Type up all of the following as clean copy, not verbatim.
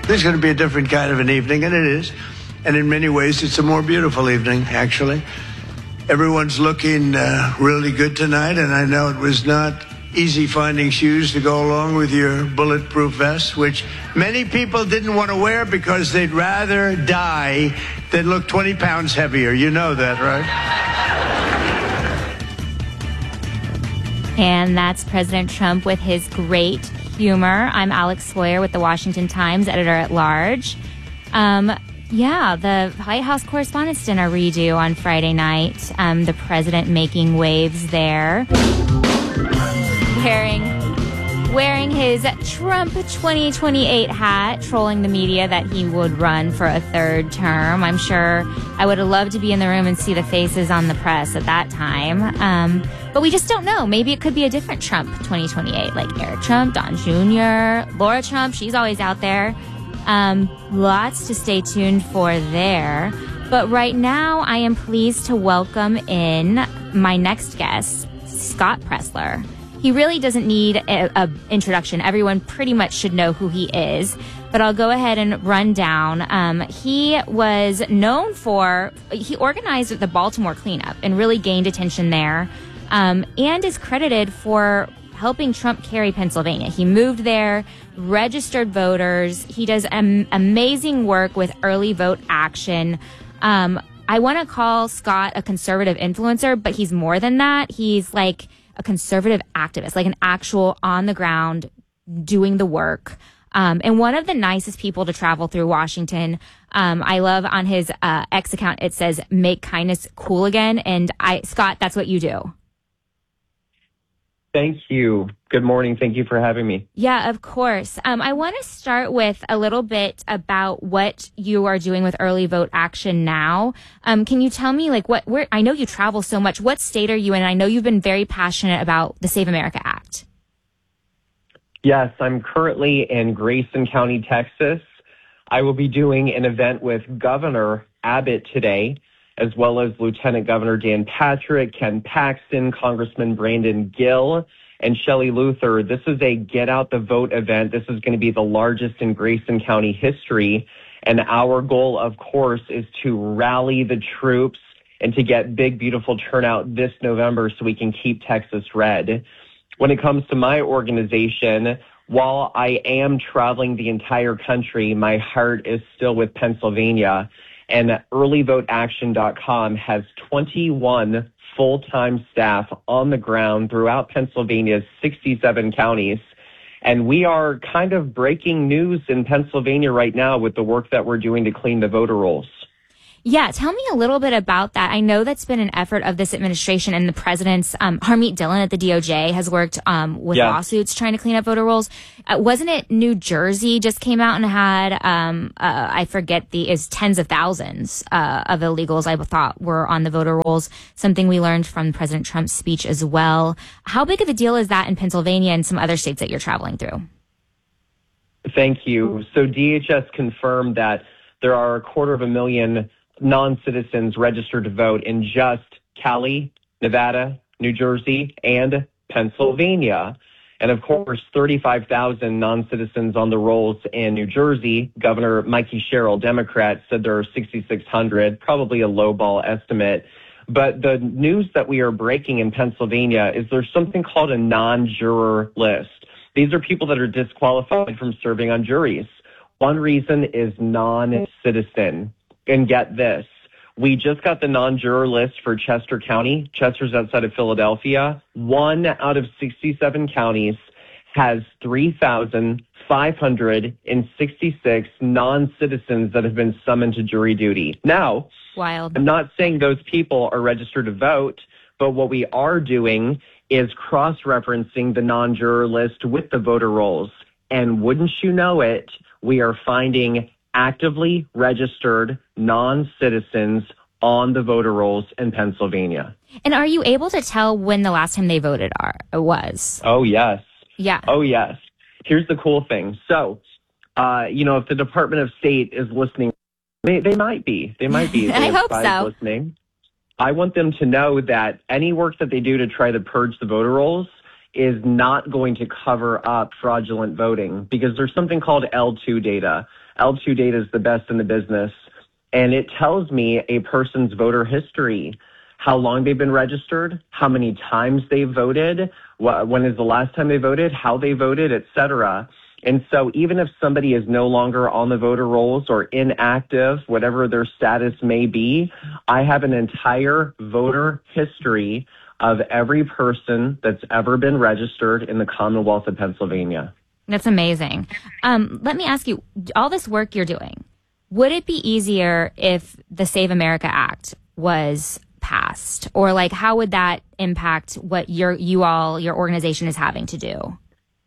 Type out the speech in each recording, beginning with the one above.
It's going to be a different kind of an evening, and it is. And in many ways, it's a more beautiful evening, actually. Everyone's looking really good tonight, and I know it was not easy finding shoes to go along with your bulletproof vest, which many people didn't want to wear because they'd rather die than look 20 pounds heavier. You know that, right? And that's President Trump with his great humor. I'm Alex Sawyer with the Washington Times, editor-at-large. Yeah, the White House Correspondents' Dinner redo on Friday night. The president making waves there. Wearing his Trump 2028 hat, trolling the media that he would run for a third term. I'm sure I would have loved to be in the room and see the faces on the press at that time. But we just don't know. Maybe it could be a different Trump 2028, like Eric Trump, Don Jr., Laura Trump. She's always out there. Lots to stay tuned for there. But right now, I am pleased to welcome in my next guest, Scott Presler. He really doesn't need an introduction. Everyone pretty much should know who he is. But I'll go ahead and run down. He was known for, he organized the Baltimore cleanup and really gained attention there. And is credited for helping Trump carry Pennsylvania. He moved there, registered voters. He does amazing work with early vote action. I want to call Scott a conservative influencer, but he's more than that. He's like a conservative activist, like an actual on the ground doing the work. And one of the nicest people to travel through Washington. I love on his X account, it says, make kindness cool again. And Scott, that's what you do. Thank you. Good morning. Thank you for having me. Yeah, of course. I want to start with a little bit about what you are doing with early vote action now. Can you tell me, like, where? I know you travel so much. What state are you in? I know you've been very passionate about the Save America Act. Yes, I'm currently in Grayson County, Texas. I will be doing an event with Governor Abbott today, as well as Lieutenant Governor Dan Patrick, Ken Paxton, Congressman Brandon Gill, and Shelley Luther. This is a Get Out the Vote event. This is going to be the largest in Grayson County history. And our goal, of course, is to rally the troops and to get big, beautiful turnout this November so we can keep Texas red. When it comes to my organization, while I am traveling the entire country, my heart is still with Pennsylvania. And earlyvoteaction.com has 21 full-time staff on the ground throughout Pennsylvania's 67 counties. And we are kind of breaking news in Pennsylvania right now with the work that we're doing to clean the voter rolls. Yeah, tell me a little bit about that. I know that's been an effort of this administration and the president's. Harmeet Dillon at the DOJ has worked with lawsuits trying to clean up voter rolls. Wasn't it New Jersey just came out and had, I forget is tens of thousands of illegals I thought were on the voter rolls, something we learned from President Trump's speech as well. How big of a deal is that in Pennsylvania and some other states that you're traveling through? Thank you. So DHS confirmed that there are 250,000 non-citizens registered to vote in just Cali, Nevada, New Jersey, and Pennsylvania. And of course, 35,000 non-citizens on the rolls in New Jersey. Governor Mikey Sherrill, Democrat, said there are 6,600, probably a lowball estimate. But the news that we are breaking in Pennsylvania is there's something called a non-juror list. These are people that are disqualified from serving on juries. One reason is non-citizen. And get this, we just got the non-juror list for Chester County. Chester's outside of Philadelphia. 1 out of 67 counties has 3,566 non-citizens that have been summoned to jury duty. Now, wild. I'm not saying those people are registered to vote, but what we are doing is cross-referencing the non-juror list with the voter rolls. And wouldn't you know it, we are finding actively registered non-citizens on the voter rolls in Pennsylvania. And are you able to tell when the last time they voted was? Oh, yes. Yeah. Oh, yes. Here's the cool thing. So, if the Department of State is listening, they might be. They might be. I hope so. Listening. I want them to know that any work that they do to try to purge the voter rolls is not going to cover up fraudulent voting because there's something called L2 data. L2 data is the best in the business, and it tells me a person's voter history, how long they've been registered, how many times they voted, when is the last time they voted, how they voted, etc. And so even if somebody is no longer on the voter rolls or inactive, whatever their status may be, I have an entire voter history of every person that's ever been registered in the Commonwealth of Pennsylvania. That's amazing. Let me ask you, all this work you're doing, would it be easier if the Save America Act was passed? Or like, how would that impact what your organization is having to do?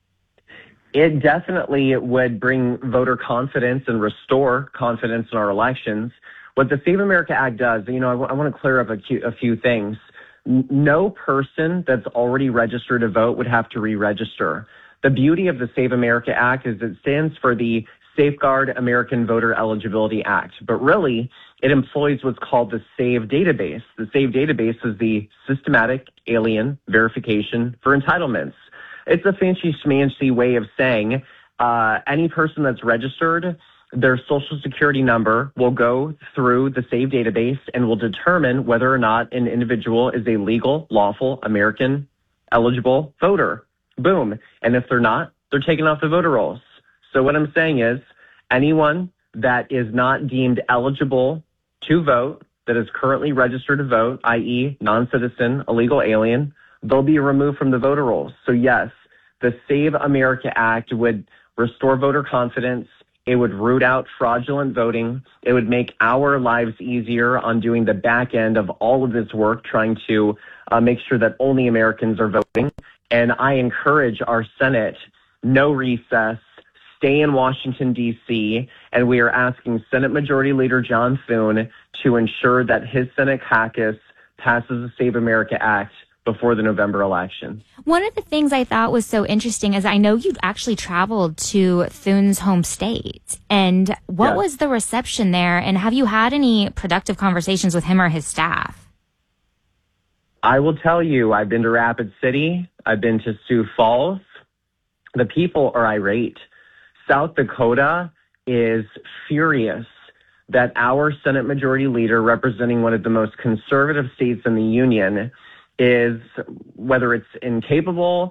It definitely would bring voter confidence and restore confidence in our elections. What the Save America Act does, I want to clear up a few things. No person that's already registered to vote would have to re-register. The beauty of the Save America Act is it stands for the Safeguard American Voter Eligibility Act, but really it employs what's called the SAVE database. The SAVE database is the Systematic Alien Verification for Entitlements. It's a fancy way of saying any person that's registered, their social security number will go through the SAVE database and will determine whether or not an individual is a legal, lawful American eligible voter. Boom. And if they're not, they're taken off the voter rolls. So what I'm saying is anyone that is not deemed eligible to vote, that is currently registered to vote, i.e. non-citizen, illegal alien, they'll be removed from the voter rolls. So yes, the Save America Act would restore voter confidence. It would root out fraudulent voting. It would make our lives easier on doing the back end of all of this work, trying to make sure that only Americans are voting. And I encourage our Senate, no recess, stay in Washington, D.C., and we are asking Senate Majority Leader John Thune to ensure that his Senate caucus passes the Save America Act before the November election. One of the things I thought was so interesting is I know you actually traveled to Thune's home state. And what was the reception there? And have you had any productive conversations with him or his staff? I will tell you, I've been to Rapid City. I've been to Sioux Falls. The people are irate. South Dakota is furious that our Senate Majority Leader, representing one of the most conservative states in the union, is, whether it's incapable,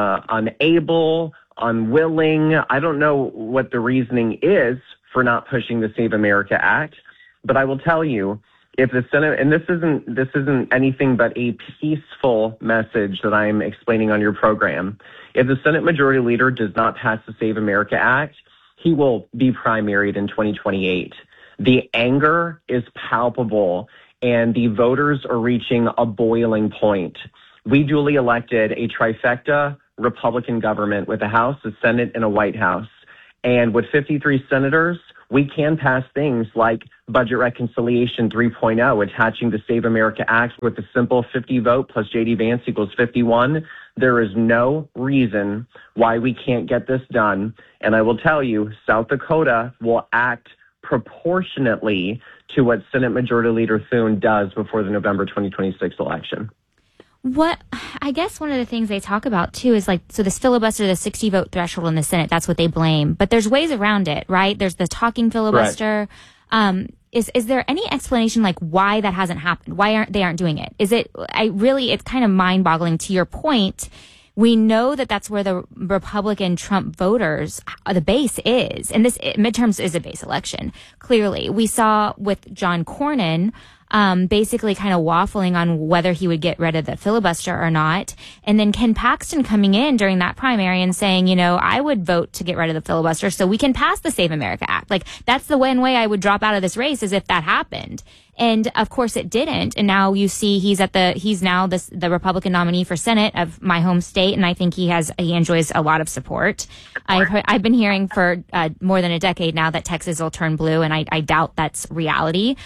unable, unwilling, I don't know what the reasoning is for not pushing the Save America Act, but I will tell you, if the Senate, and this isn't anything but a peaceful message that I'm explaining on your program, if the Senate Majority Leader does not pass the Save America Act, he will be primaried in 2028. The anger is palpable, and the voters are reaching a boiling point. We duly elected a trifecta Republican government with a House, a Senate, and a White House. And with 53 senators, we can pass things like Budget Reconciliation 3.0, attaching the Save America Act with a simple 50 vote plus J.D. Vance equals 51. There is no reason why we can't get this done. And I will tell you, South Dakota will act proportionately to what Senate Majority Leader Thune does before the November 2026 election. What I guess one of the things they talk about too is like, so this filibuster, the 60 vote threshold in the Senate, that's what they blame. But there's ways around it, right? There's the talking filibuster. Right. Is there any explanation like why that hasn't happened? Why aren't they doing it? It's kind of mind boggling to your point. We know that that's where the Republican Trump voters, the base is. And this midterms is a base election. Clearly, we saw with John Cornyn, basically kind of waffling on whether he would get rid of the filibuster or not. And then Ken Paxton coming in during that primary and saying, I would vote to get rid of the filibuster so we can pass the Save America Act. Like, that's the one way I would drop out of this race, is if that happened. And of course it didn't. And now you see he's now the Republican nominee for Senate of my home state. And I think he enjoys a lot of support. I've been hearing for more than a decade now that Texas will turn blue, and I doubt that's reality.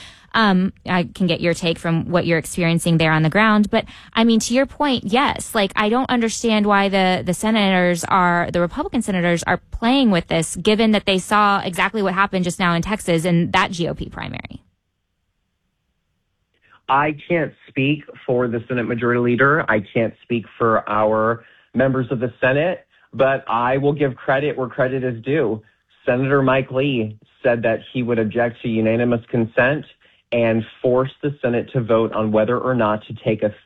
I can get your take from what you're experiencing there on the ground. But I mean, to your point, yes, like, I don't understand why the Republican senators are playing with this, given that they saw exactly what happened just now in Texas in that GOP primary. I can't speak for the Senate Majority Leader. I can't speak for our members of the Senate, but I will give credit where credit is due. Senator Mike Lee said that he would object to unanimous consent and force the Senate to vote on whether or not to take a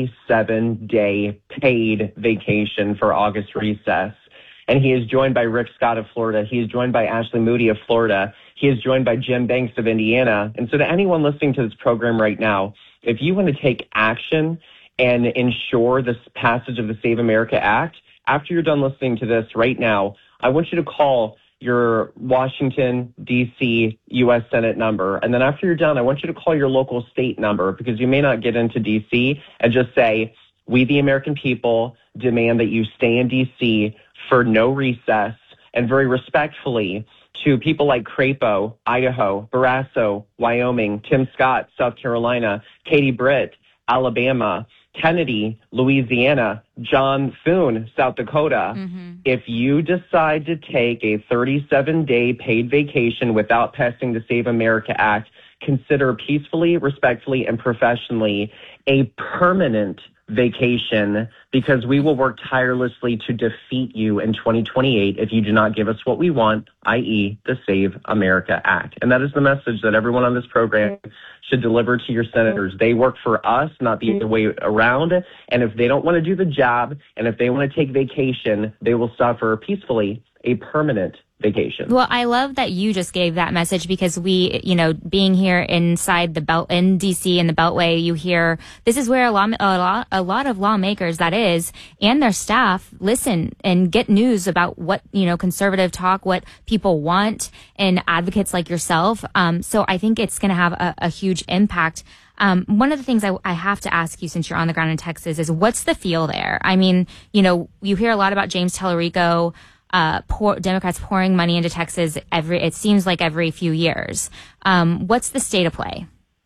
37-day paid vacation for August recess. And he is joined by Rick Scott of Florida. He is joined by Ashley Moody of Florida. He is joined by Jim Banks of Indiana. And so to anyone listening to this program right now, if you want to take action and ensure the passage of the Save America Act, after you're done listening to this right now, I want you to call your Washington, D.C., U.S. Senate number. And then after you're done, I want you to call your local state number, because you may not get into D.C., and just say, we the American people demand that you stay in D.C. for no recess, and very respectfully to people like Crapo, Idaho, Barrasso, Wyoming, Tim Scott, South Carolina, Katie Britt, Alabama, Kennedy, Louisiana, John Thune, South Dakota. If you decide to take a 37-day paid vacation without passing the Save America Act, consider peacefully, respectfully, and professionally a permanent vacation, because we will work tirelessly to defeat you in 2028 if you do not give us what we want, i.e. the Save America Act. And that is the message that everyone on this program should deliver to your senators. They work for us, not the other way around. And if they don't want to do the job, and if they want to take vacation, they will suffer peacefully a permanent vacation. Well, I love that you just gave that message, because we, being here inside the belt in DC and the Beltway, you hear this is where a lot of lawmakers, that is, and their staff listen and get news about what, conservative talk, what people want, and advocates like yourself. So I think it's going to have a huge impact. One of the things I have to ask you, since you're on the ground in Texas, is what's the feel there? I mean, you hear a lot about James Tallarico, Democrats pouring money into Texas it seems like every few years. What's the state of play?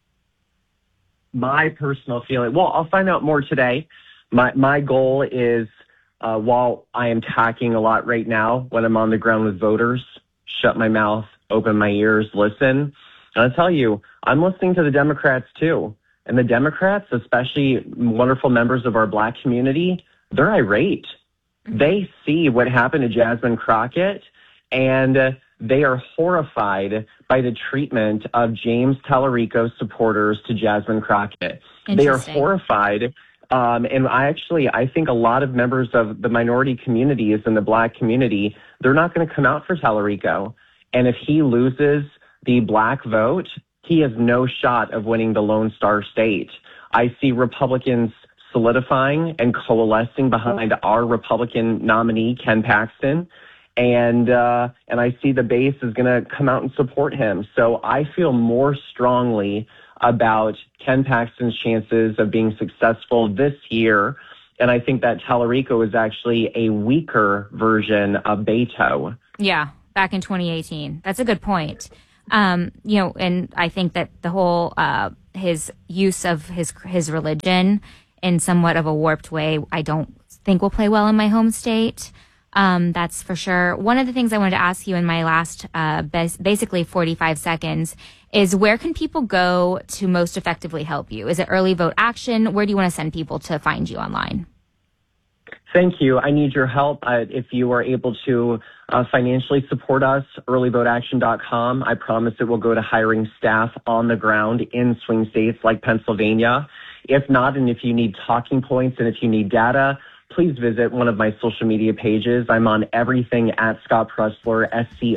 My personal feeling, well, I'll find out more today. My goal is, while I am talking a lot right now, when I'm on the ground with voters, shut my mouth, open my ears, listen. And I'll tell you, I'm listening to the Democrats too. And the Democrats, especially wonderful members of our Black community, they're irate. They see what happened to Jasmine Crockett, and they are horrified by the treatment of James Tallarico supporters to Jasmine Crockett. They are horrified. And I think a lot of members of the minority communities and the Black community, they're not going to come out for Tallarico. And if he loses the Black vote, he has no shot of winning the Lone Star State. I see Republicans solidifying and coalescing behind our Republican nominee, Ken Paxton. And I see the base is going to come out and support him. So I feel more strongly about Ken Paxton's chances of being successful this year. And I think that Tallarico is actually a weaker version of Beto. Yeah, back in 2018. That's a good point. And I think that the whole his use of his religion in somewhat of a warped way, I don't think will play well in my home state. That's for sure. One of the things I wanted to ask you in my last basically 45 seconds is, where can people go to most effectively help you? Is it Early Vote Action? Where do you want to send people to find you online? Thank you. I need your help. If you are able to financially support us, earlyvoteaction.com. I promise it will go to hiring staff on the ground in swing states like Pennsylvania. If not, and if you need talking points and if you need data, please visit one of my social media pages. I'm on everything at Scott Presler,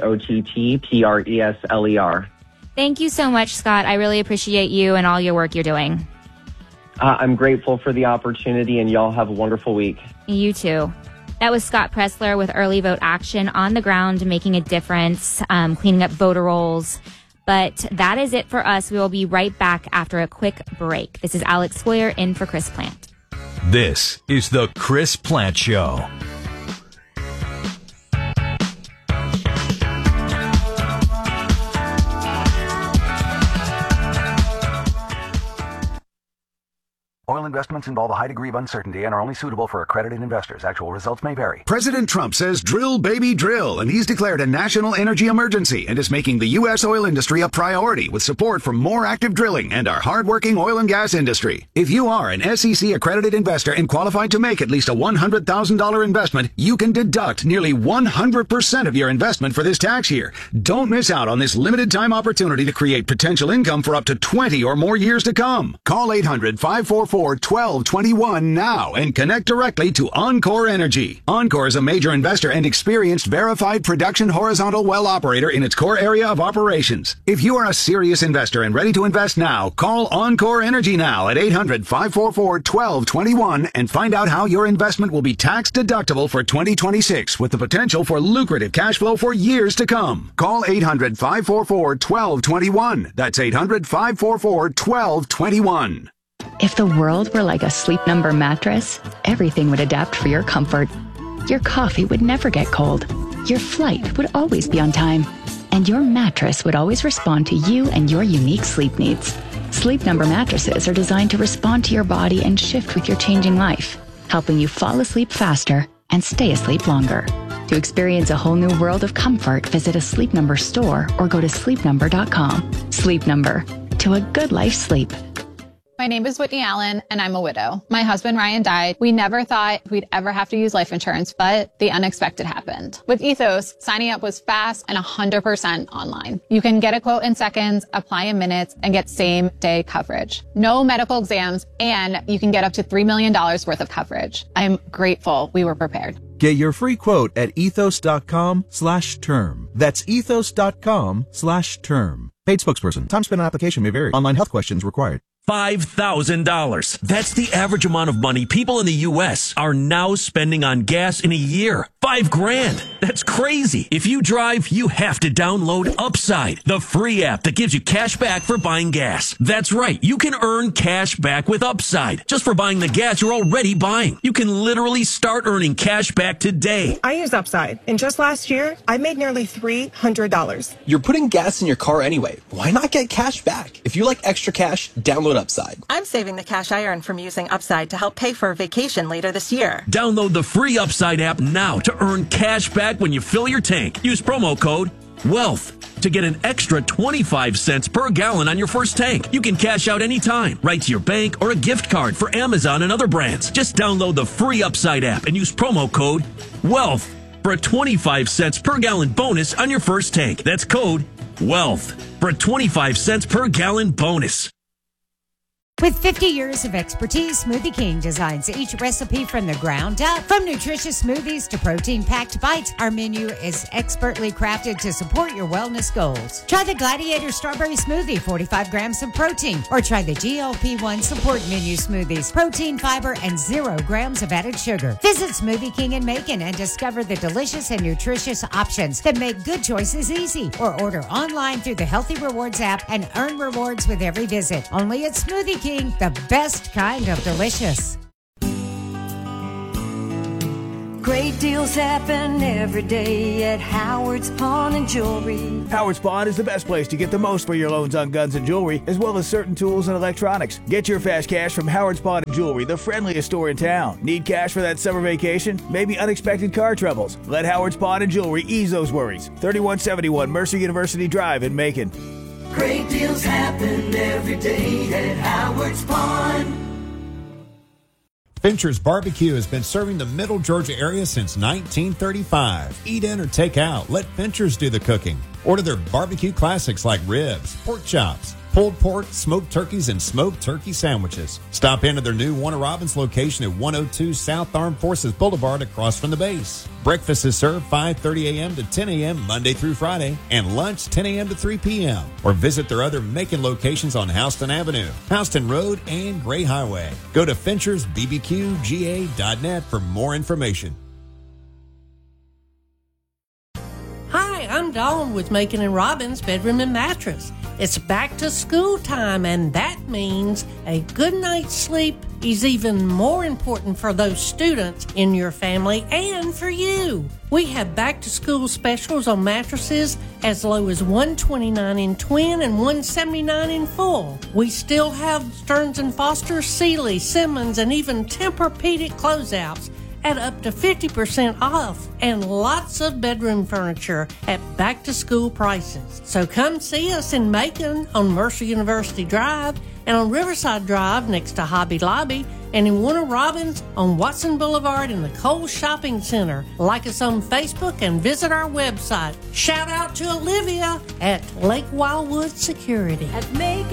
SCOTTPRESLER. Thank you so much, Scott. I really appreciate you and all your work you're doing. I'm grateful for the opportunity, and y'all have a wonderful week. You too. That was Scott Presler with Early Vote Action, on the ground, making a difference, cleaning up voter rolls. But that is it for us. We will be right back after a quick break. This is Alex Sawyer in for Chris Plant. This is the Chris Plant Show. oil investments involve a high degree of uncertainty and are only suitable for accredited investors. Actual results may vary. President Trump says drill, baby, drill, and he's declared a national energy emergency and is making the U.S. oil industry a priority with support for more active drilling and our hardworking oil and gas industry. If you are an SEC accredited investor and qualified to make at least a $100,000 investment, you can deduct nearly 100% of your investment for this tax year. Don't miss out on this limited time opportunity to create potential income for up to 20 or more years to come. Call 800-544-1221 now and connect directly to Encore Energy. Encore is a major investor and experienced verified production horizontal well operator in its core area of operations. If you are a serious investor and ready to invest now, call Encore Energy now at 800-544-1221 and find out how your investment will be tax deductible for 2026 with the potential for lucrative cash flow for years to come. Call 800-544-1221. That's 800-544-1221. If the world were like a Sleep Number mattress, everything would adapt for your comfort. Your coffee would never get cold. Your flight would always be on time. And your mattress would always respond to you and your unique sleep needs. Sleep Number mattresses are designed to respond to your body and shift with your changing life, helping you fall asleep faster and stay asleep longer. To experience a whole new world of comfort, visit a Sleep Number store or go to sleepnumber.com. Sleep Number. To a good life sleep. My name is Whitney Allen, and I'm a widow. My husband, Ryan, died. We never thought we'd ever have to use life insurance, but the unexpected happened. With Ethos, signing up was fast and 100% online. You can get a quote in seconds, apply in minutes, and get same-day coverage. No medical exams, and you can get up to $3 million worth of coverage. I'm grateful we were prepared. Get your free quote at ethos.com/term. That's ethos.com/term. Paid spokesperson. Time spent on application may vary. Online health questions required. $5,000. That's the average amount of money people in the U.S. are now spending on gas in a year. $5,000. That's crazy. If you drive, you have to download Upside, the free app that gives you cash back for buying gas. That's right. You can earn cash back with Upside just for buying the gas you're already buying. You can literally start earning cash back today. I use Upside, and just last year, I made nearly $300. You're putting gas in your car anyway. Why not get cash back? If you like extra cash, download Upside. I'm saving the cash I earn from using Upside to help pay for a vacation later this year. Download the free Upside app now to earn cash back when you fill your tank. Use promo code WEALTH to get an extra 25 cents per gallon on your first tank. You can cash out anytime, right to your bank or a gift card for Amazon and other brands. Just download the free Upside app and use promo code WEALTH for a 25 cents per gallon bonus on your first tank. That's code WEALTH for a 25 cents per gallon bonus. With 50 years of expertise, Smoothie King designs each recipe from the ground up. From nutritious smoothies to protein-packed bites, our menu is expertly crafted to support your wellness goals. Try the Gladiator Strawberry Smoothie, 45 grams of protein, or try the GLP-1 Support Menu Smoothies, protein, fiber, and 0 grams of added sugar. Visit Smoothie King in Macon and discover the delicious and nutritious options that make good choices easy. Or order online through the Healthy Rewards app and earn rewards with every visit. Only at Smoothie King. The best kind of delicious. Great deals happen every day at Howard's Pawn and Jewelry. Howard's Pawn is the best place to get the most for your loans on guns and jewelry, as well as certain tools and electronics. Get your fast cash from Howard's Pawn and Jewelry, the friendliest store in town. Need cash for that summer vacation? Maybe unexpected car troubles? Let Howard's Pawn and Jewelry ease those worries. 3171 Mercer University Drive in Macon. Great deals happen every day at Howard's Pawn. Fincher's Barbecue has been serving the Middle Georgia area since 1935. Eat in or take out. Let Fincher's do the cooking. Order their barbecue classics like ribs, pork chops, pulled pork, smoked turkeys, and smoked turkey sandwiches. Stop into their new Warner Robins location at 102 South Armed Forces Boulevard across from the base. Breakfast is served 5:30 a.m. to 10 a.m. Monday through Friday, and lunch 10 a.m. to 3 p.m. Or visit their other Macon locations on Houston Avenue, Houston Road, and Gray Highway. Go to FinchersBBQGA.net for more information. Hi, I'm Dawn with Macon and Robbins Bedroom and Mattress. It's back to school time, and that means a good night's sleep is even more important for those students in your family and for you. We have back to school specials on mattresses as low as $129 in twin and $179 in full. We still have Stearns & Foster, Sealy, Simmons, and even Tempur-Pedic closeouts at up to 50% off, and lots of bedroom furniture at back-to-school prices. So come see us in Macon on Mercer University Drive and on Riverside Drive next to Hobby Lobby, and in Warner Robins on Watson Boulevard in the Kohl's Shopping Center. Like us on Facebook and visit our website. Shout out to Olivia at Lake Wildwood Security.